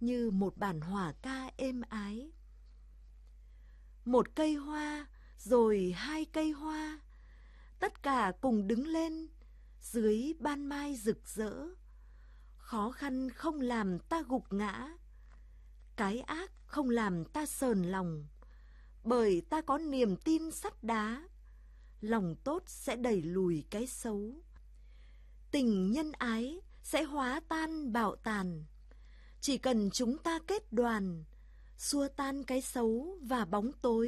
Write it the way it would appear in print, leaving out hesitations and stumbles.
như một bản hòa ca êm ái. Một cây hoa, rồi hai cây hoa, tất cả cùng đứng lên dưới ban mai rực rỡ. Khó khăn không làm ta gục ngã, cái ác không làm ta sờn lòng, bởi ta có niềm tin sắt đá, lòng tốt sẽ đẩy lùi cái xấu. Tình nhân ái sẽ hóa tan bạo tàn, chỉ cần chúng ta kết đoàn, xua tan cái xấu và bóng tối.